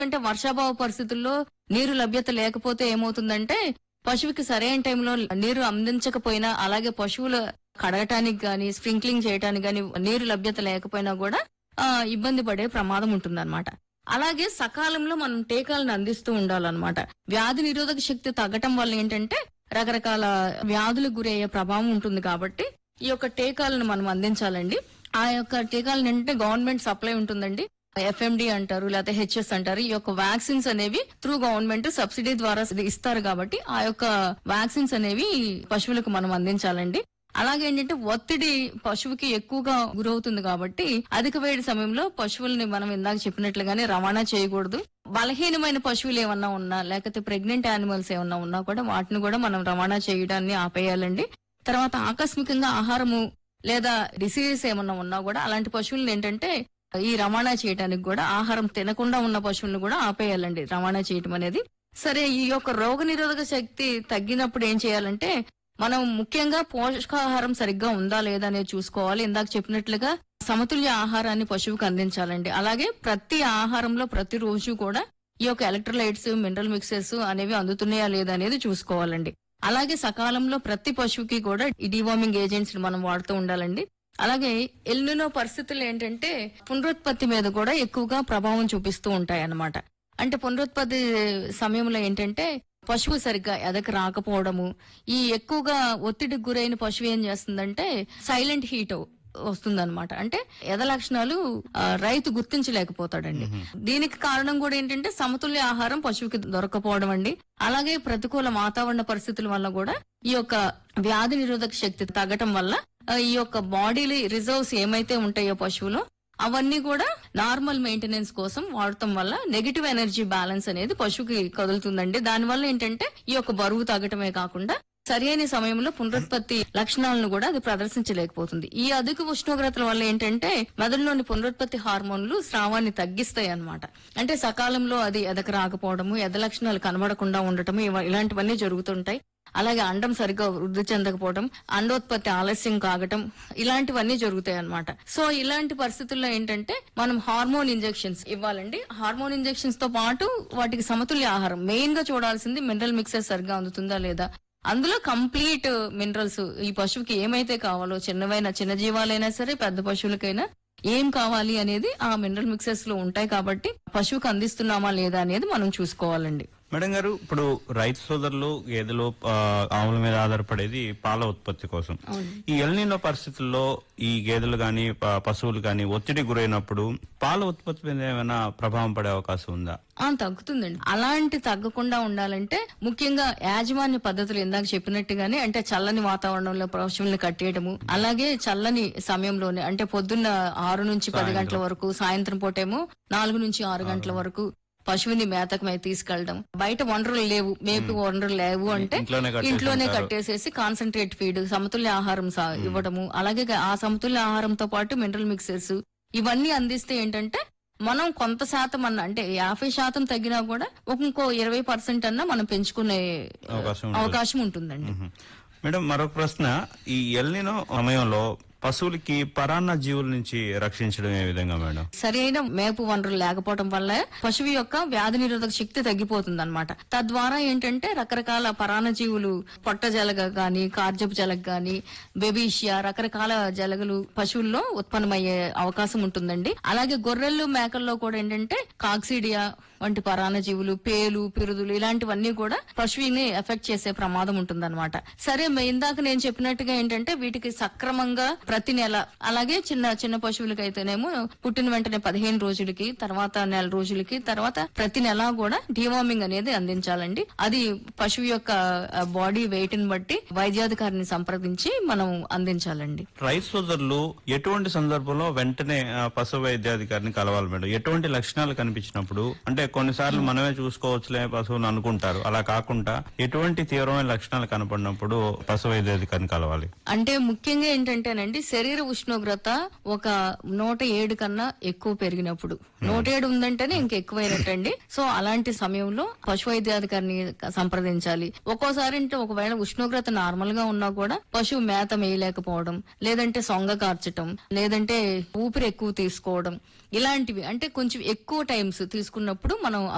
అంటే వర్షాభావ పరిస్థితుల్లో నీరు లభ్యత లేకపోతే ఏమవుతుందంటే పశువుకి సరైన టైంలో నీరు అందించకపోయినా, అలాగే పశువుల కడగటానికి గాని, స్ప్రింక్లింగ్ చేయడానికి గాని నీరు లభ్యత లేకపోయినా కూడా ఇబ్బంది పడే ప్రమాదం ఉంటుందన్నమాట. అలాగే సకాలంలో మనం టీకాలను అందిస్తూ ఉండాలన్నమాట. వ్యాధి నిరోధక శక్తి తగ్గటం వల్ల ఏంటంటే రకరకాల వ్యాధులకు గురయ్యే ప్రభావం ఉంటుంది కాబట్టి ఈ యొక్క టీకాలను మనం అందించాలండి. ఆ యొక్క టీకాలను ఏంటంటే గవర్నమెంట్ సప్లై ఉంటుందండి. FMD అంటారు, లేకపోతే HS అంటారు. ఈ యొక్క వ్యాక్సిన్స్ అనేవి త్రూ గవర్నమెంట్ సబ్సిడీ ద్వారా ఇస్తారు కాబట్టి ఆ యొక్క వ్యాక్సిన్స్ అనేవి పశువులకు మనం అందించాలండి. అలాగే ఏంటంటే ఒత్తిడి పశువుకి ఎక్కువగా గురవుతుంది కాబట్టి అధిక వేడి సమయంలో పశువుల్ని మనం ఇందాక చెప్పినట్లుగానే రవాణా చేయకూడదు. బలహీనమైన పశువులు ఏమన్నా ఉన్నా, లేకపోతే ప్రెగ్నెంట్ యానిమల్స్ ఏమన్నా ఉన్నా కూడా వాటిని కూడా మనం రవాణా చేయడాన్ని ఆపేయాలండి. తర్వాత ఆకస్మికంగా ఆహారము లేదా డిసీజెస్ ఏమన్నా ఉన్నా కూడా అలాంటి పశువులను ఏంటంటే ఈ రవాణా చేయడానికి కూడా ఆహారం తినకుండా ఉన్న పశువులను కూడా ఆపేయాలండి రవాణా చేయటం అనేది. సరే, ఈ యొక్క రోగ నిరోధక శక్తి తగ్గినప్పుడు ఏం చేయాలంటే మనం ముఖ్యంగా పోషకాహారం సరిగ్గా ఉందా లేదా అనేది చూసుకోవాలి. ఇందాక చెప్పినట్లుగా సమతుల్య ఆహారాన్ని పశువుకు అందించాలండి. అలాగే ప్రతి ఆహారంలో ప్రతిరోజు కూడా ఈ యొక్క ఎలక్ట్రోలైట్స్, మినరల్ మిక్సెస్ అనేవి అందుతున్నాయా లేదా అనేది చూసుకోవాలండి. అలాగే సకాలంలో ప్రతి పశువుకి కూడా ఈ డివార్మింగ్ ఏజెంట్స్ మనం వాడుతూ ఉండాలండి. అలాగే ఎల్నినో పరిస్థితులు ఏంటంటే పునరుత్పత్తి మీద కూడా ఎక్కువగా ప్రభావం చూపిస్తూ ఉంటాయి అన్నమాట. అంటే పునరుత్పత్తి సమయంలో ఏంటంటే పశువు సరిగ్గా ఎదక రాకపోవడము, ఈ ఎక్కువగా ఒత్తిడికి గురైన పశువు ఏం చేస్తుందంటే సైలెంట్ హీట్ వస్తుందన్నమాట. అంటే ఎద లక్షణాలు రైతు గుర్తించలేకపోతాడండి. దీనికి కారణం కూడా ఏంటంటే సమతుల్య ఆహారం పశువుకి దొరకపోవడం అండి. అలాగే ప్రతికూల వాతావరణ పరిస్థితుల వల్ల కూడా ఈ యొక్క వ్యాధి నిరోధక శక్తి తగ్గటం వల్ల ఈ యొక్క బాడీలో రిజర్వ్స్ ఏమైతే ఉంటాయో పశువులో అవన్నీ కూడా నార్మల్ మెయింటెనెన్స్ కోసం వాడటం వల్ల నెగిటివ్ ఎనర్జీ బ్యాలెన్స్ అనేది పశువుకి కదులుతుందండి. దానివల్ల ఏంటంటే ఈ యొక్క బరువు తగ్గటమే కాకుండా సరైన సమయంలో పునరుత్పత్తి లక్షణాలను కూడా అది ప్రదర్శించలేకపోతుంది. ఈ అధిక ఉష్ణోగ్రతల వల్ల ఏంటంటే మెదడులోని పునరుత్పత్తి హార్మోన్లు స్రావాన్ని తగ్గిస్తాయి అన్నమాట. అంటే సకాలంలో అది ఎదక రాకపోవడము, ఎద లక్షణాలు కనబడకుండా ఉండటము ఇలాంటివన్నీ జరుగుతుంటాయి. అలాగే అండం సరిగ్గా వృద్ధి చెందకపోవడం, అండోత్పత్తి ఆలస్యం కాగటం, ఇలాంటివన్నీ జరుగుతాయి అన్నమాట. సో ఇలాంటి పరిస్థితుల్లో ఏంటంటే మనం హార్మోన్ ఇంజెక్షన్స్ ఇవ్వాలండి. హార్మోన్ ఇంజెక్షన్స్ తో పాటు వాటికి సమతుల్య ఆహారం, మెయిన్ గా చూడాల్సింది మినరల్ మిక్సర్ సరిగ్గా అందుతుందా లేదా. అందులో కంప్లీట్ మినరల్స్ ఈ పశువుకి ఏమైతే కావాలో, చిన్న జీవాలైనా సరే పెద్ద పశువులకైనా ఏం కావాలి అనేది ఆ మినరల్ మిక్సర్స్ లో ఉంటాయి కాబట్టి పశువుకు అందిస్తున్నామా లేదా అనేది మనం చూసుకోవాలండి. మేడం గారు, ఇప్పుడు రైతు సోదరులు గేదెలు ఆవుల మీద ఆధారపడేది పాల ఉత్పత్తి కోసం. ఈ ఎల్నినో పరిస్థితుల్లో ఈ గేదెలు గాని పశువులు గాని ఒత్తిడి గురైనప్పుడు పాల ఉత్పత్తి మీద ఏమైనా ప్రభావం పడే అవకాశం ఉందా? తగ్గుతుందండి. అలాంటి తగ్గకుండా ఉండాలంటే ముఖ్యంగా యాజమాన్య పద్ధతులు ఇందాక చెప్పినట్టుగానే, అంటే చల్లని వాతావరణంలో పశువుల్ని కట్టేయడము, అలాగే చల్లని సమయంలోనే అంటే పొద్దున్న 6 నుంచి 10 గంటల వరకు, సాయంత్రం పూటేమో 4 నుంచి 6 గంటల వరకు పశువుని మేతకమై తీసుకెళ్లడం. బయట వనరులు లేవు, మేపు వనరులు లేవు అంటే ఇంట్లోనే కట్టేసేసి కాన్సన్ట్రేట్ ఫీడ్, సమతుల్య ఆహారం ఇవ్వడము, అలాగే ఆ సమతుల్య ఆహారంతో పాటు మినరల్ మిక్సర్స్ ఇవన్నీ అందిస్తే ఏంటంటే మనం కొంత శాతం అంటే 50% తగ్గినా కూడా ఇంకో 20% అన్నా మనం పెంచుకునే అవకాశం ఉంటుందండి. మేడం, మరొక ప్రశ్న, ఈ ఎల్నినో సమయంలో పశువులకి పరాన్న జీవుల నుంచి రక్షించడం ఏ విధంగా మేడం? సరైన మేపు వనరులు లేకపోవడం వల్ల పశువు యొక్క వ్యాధి నిరోధక శక్తి తగ్గిపోతుంది అనమాట. తద్వారా ఏంటంటే రకరకాల పరాన్న జీవులు, పొట్ట జలగ గాని, కార్జపు జలగ గాని, బెబీషియా, రకరకాల జలగలు పశువుల్లో ఉత్పన్నమయ్యే అవకాశం ఉంటుందండి. అలాగే గొర్రెలు, మేకల్లో కూడా ఏంటంటే కాక్సిడియా వంటి పరాన్న జీవులు, పేలు, పిరుదులు ఇలాంటివన్నీ కూడా పశువుని ఎఫెక్ట్ చేసే ప్రమాదం ఉంటుందన్నమాట. సరే, ఇందాక నేను చెప్పినట్టుగా ఏంటంటే వీటికి సక్రమంగా ప్రతి నెల, అలాగే చిన్న పశువులకైతేనేమో పుట్టిన వెంటనే 15 రోజులకి, తర్వాత నెల రోజులకి, తర్వాత ప్రతి నెల కూడా డివార్మింగ్ అనేది అందించాలండి. అది పశువు యొక్క బాడీ వెయిట్ ని బట్టి వైద్యాధికారిని సంప్రదించి మనం అందించాలండి. రైతు సోదరులు ఎటువంటి సందర్భంలో వెంటనే పశు వైద్యాధికారిని కలవాలి మేడం? ఎటువంటి లక్షణాలు కనిపించినప్పుడు? అంటే కొన్నిసార్లు మనమే చూసుకోవచ్చులే పశువుని అనుకుంటారు, అలా కాకుండా ఎటువంటి తీవ్రమైన లక్షణాలు కనపడినప్పుడు పశు వైద్యాధికారిని కలవాలి? అంటే ముఖ్యంగా ఏంటంటేనండి శరీర ఉష్ణోగ్రత ఒక 107 కన్నా ఎక్కువ పెరిగినప్పుడు, 107 ఉందంటేనే ఇంకెక్కువైనట్టండి. సో అలాంటి సమయంలో పశు వైద్యాధికారిని సంప్రదించాలి. ఒక్కోసారి అంటే ఒకవేళ ఉష్ణోగ్రత నార్మల్ గా ఉన్నా కూడా పశువు మేత మేయలేకపోవడం, లేదంటే సొంగ కార్చటం, లేదంటే ఊపిరి ఎక్కువ తీసుకోవడం, ఇలాంటివి అంటే కొంచెం ఎక్కువ టైమ్స్ తీసుకున్నప్పుడు మనం